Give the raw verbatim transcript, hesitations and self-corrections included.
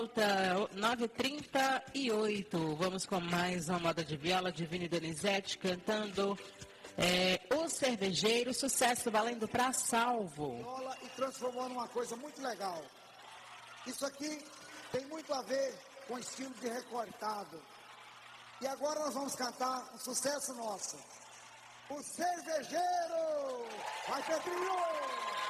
nove e trinta e oito. Vamos com mais uma moda de viola, Divine Donizete cantando é, O Cervejeiro, sucesso valendo pra salvo. Viola e transformou numa coisa muito legal. Isso aqui tem muito a ver com estilo de recortado. E agora nós vamos cantar um sucesso nosso. O Cervejeiro! Vai, Pedrinho!